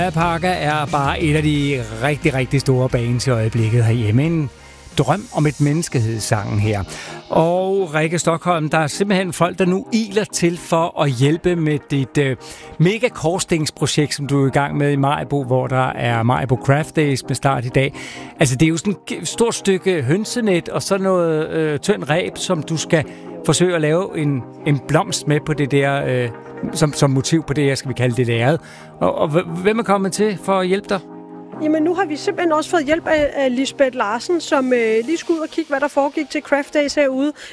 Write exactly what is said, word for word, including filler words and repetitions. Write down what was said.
Alpaca er bare et af de rigtig, rigtig store bands i øjeblikket herhjemme. En drøm om et menneske hed sangen her. Og Rikke Stockholm, der er simpelthen folk, der nu iler til for at hjælpe med dit øh, mega korsstængsprojekt, som du er i gang med i Maribo, hvor der er Maribo Craft Days med start i dag. Altså, det er jo sådan et stort stykke hønsenet og så noget øh, tynd reb, som du skal forsøge at lave en, en blomst med på det der, øh, som, som motiv på det, jeg skal vi kalde det lærred. Og, og hvem er kommet til for at hjælpe dig? Jamen, nu har vi simpelthen også fået hjælp af, af Lisbeth Larsen, som øh, lige skulle ud og kigge, hvad der foregik til Craft Days herude.